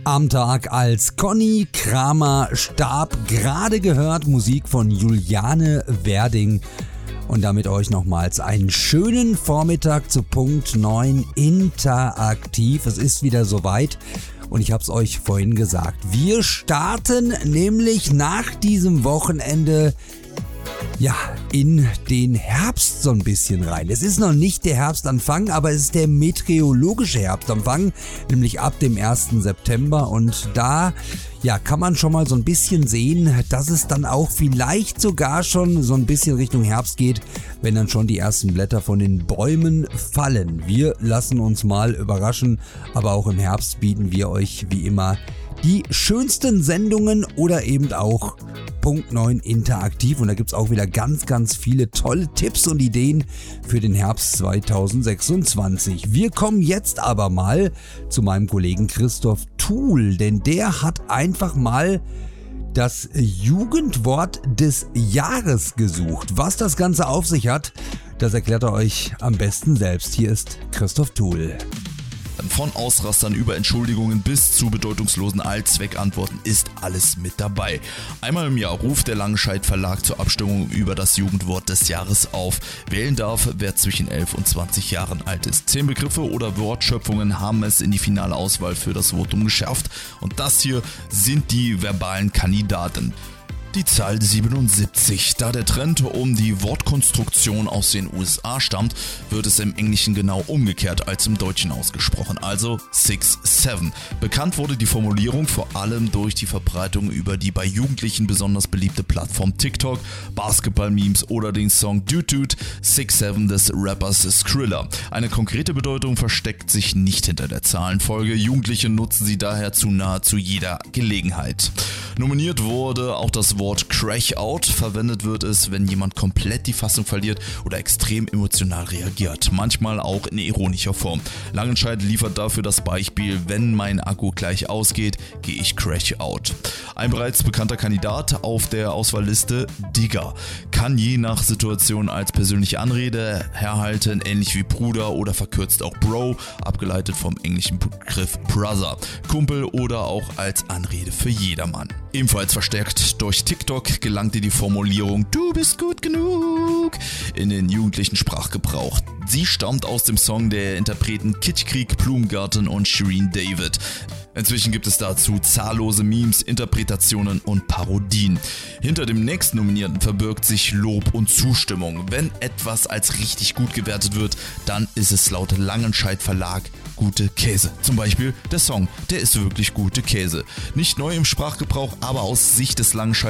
am Tag, als Conny Kramer starb. Gerade gehört Musik von Juliane Werding. Und damit euch nochmals einen schönen Vormittag zu Punkt 9 interaktiv. Es ist wieder soweit und ich habe es euch vorhin gesagt. Wir starten nämlich nach diesem Wochenende in den Herbst so ein bisschen rein. Es ist noch nicht der Herbstanfang, aber es ist der meteorologische Herbstanfang, nämlich ab dem 1. September. Und da kann man schon mal so ein bisschen sehen, dass es dann auch vielleicht sogar schon so ein bisschen Richtung Herbst geht, wenn dann schon die ersten Blätter von den Bäumen fallen. Wir lassen uns mal überraschen, aber auch im Herbst bieten wir euch wie immer die schönsten Sendungen oder eben auch Punkt 9 interaktiv, und da gibt es auch wieder ganz, ganz viele tolle Tipps und Ideen für den Herbst 2026. Wir kommen jetzt aber mal zu meinem Kollegen Christoph Thuhl, denn der hat einfach mal das Jugendwort des Jahres gesucht. Was das Ganze auf sich hat, das erklärt er euch am besten selbst. Hier ist Christoph Thuhl. Von Ausrastern über Entschuldigungen bis zu bedeutungslosen Allzweckantworten ist alles mit dabei. Einmal im Jahr ruft der Langenscheidt Verlag zur Abstimmung über das Jugendwort des Jahres auf. Wählen darf, wer zwischen 11 und 20 Jahren alt ist. 10 Begriffe oder Wortschöpfungen haben es in die finale Auswahl für das Votum geschafft. Und das hier sind die verbalen Kandidaten. Die Zahl 77. Da der Trend um die Wortkonstruktion aus den USA stammt, wird es im Englischen genau umgekehrt als im Deutschen ausgesprochen, also 6-7. Bekannt wurde die Formulierung vor allem durch die Verbreitung über die bei Jugendlichen besonders beliebte Plattform TikTok, Basketball-Memes oder den Song Dude Dude 6-7 des Rappers Skrilla. Eine konkrete Bedeutung versteckt sich nicht hinter der Zahlenfolge, Jugendliche nutzen sie daher zu nahezu jeder Gelegenheit. Nominiert wurde auch das Wort Crash Out. Verwendet wird es, wenn jemand komplett die Fassung verliert oder extrem emotional reagiert. Manchmal auch in ironischer Form. Langenscheidt liefert dafür das Beispiel: Wenn mein Akku gleich ausgeht, gehe ich Crash Out. Ein bereits bekannter Kandidat auf der Auswahlliste, Digger, kann je nach Situation als persönliche Anrede herhalten, ähnlich wie Bruder oder verkürzt auch Bro, abgeleitet vom englischen Begriff Brother, Kumpel oder auch als Anrede für jedermann. Ebenfalls verstärkt durch TikTok gelangte die Formulierung "Du bist gut genug" in den jugendlichen Sprachgebrauch. Sie stammt aus dem Song der Interpreten Kitschkrieg, Blumengarten und Shirin David. Inzwischen gibt es dazu zahllose Memes, Interpretationen und Parodien. Hinter dem nächsten Nominierten verbirgt sich Lob und Zustimmung. Wenn etwas als richtig gut gewertet wird, dann ist es laut Langenscheidt Verlag gute Käse. Zum Beispiel der Song, der ist wirklich gute Käse. Nicht neu im Sprachgebrauch, aber aus Sicht des Langenscheidt